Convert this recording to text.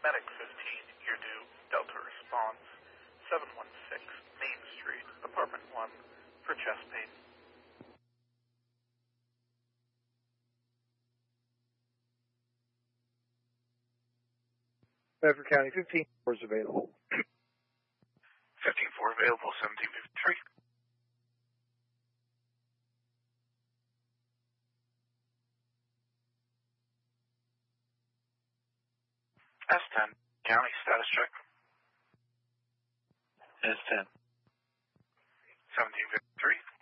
Medic 15, you're due. Delta response. 716 Main Street, Apartment 1, for chest pain. Bedford County, 15 floors available. 15-4 available, 1753. S10, county status check. S10. 1753.